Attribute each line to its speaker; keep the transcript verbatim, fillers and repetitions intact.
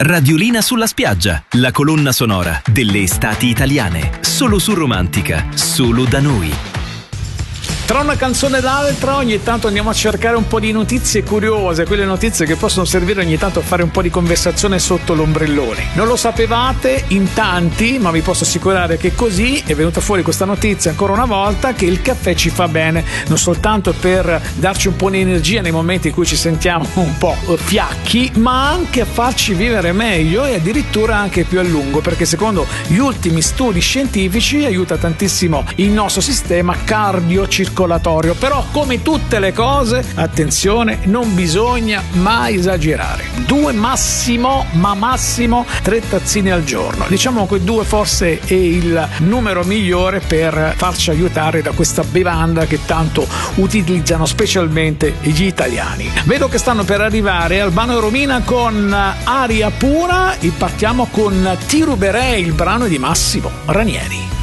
Speaker 1: Radiolina sulla spiaggia, la colonna sonora delle estati italiane. Solo su Romantica, solo da noi.
Speaker 2: Tra una canzone e l'altra ogni tanto andiamo a cercare un po' di notizie curiose, quelle notizie che possono servire ogni tanto a fare un po' di conversazione sotto l'ombrellone. Non lo sapevate in tanti, ma vi posso assicurare che così è venuta fuori questa notizia ancora una volta, che il caffè ci fa bene, non soltanto per darci un po' di energia nei momenti in cui ci sentiamo un po' fiacchi, ma anche a farci vivere meglio e addirittura anche più a lungo, perché secondo gli ultimi studi scientifici aiuta tantissimo il nostro sistema cardiocircolatorio. Però, come tutte le cose, attenzione, non bisogna mai esagerare. Due massimo, ma massimo tre tazzine al giorno. Diciamo che due forse è il numero migliore per farci aiutare da questa bevanda che tanto utilizzano specialmente gli italiani. Vedo che stanno per arrivare Albano e Romina con Aria Pura e partiamo con Ti ruberei, il brano di Massimo Ranieri.